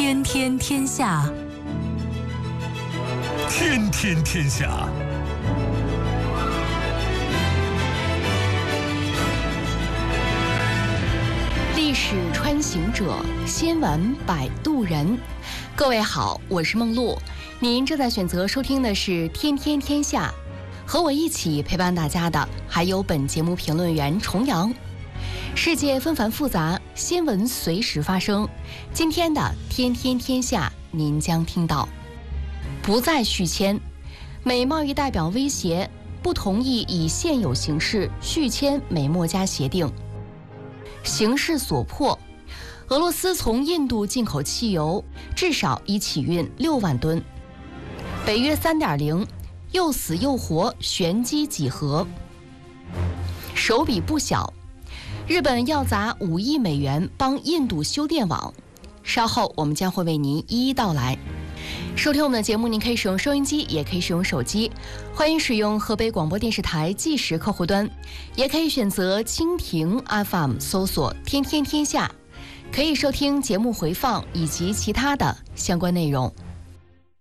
天天天下， 天天天下。 历史穿行者，先闻摆渡人。各位好，我是梦露，您正在选择收听的是《天天天下》，和我一起陪伴大家的还有本节目评论员重阳。世界纷繁复杂，新闻随时发生。今天的《天天天下》，您将听到：不再续签，美贸易代表威胁不同意以现有形式续签美墨加协定。形势所迫，俄罗斯从印度进口汽油至少已起运6万吨。北约 3.0 又死又活玄机几何？手笔不小，日本要砸5亿美元帮印度修电网，稍后我们将会为您一一道来。收听我们的节目，您可以使用收音机，也可以使用手机，欢迎使用河北广播电视台即时客户端，也可以选择蜻蜓 FM 搜索天天天下，可以收听节目回放以及其他的相关内容。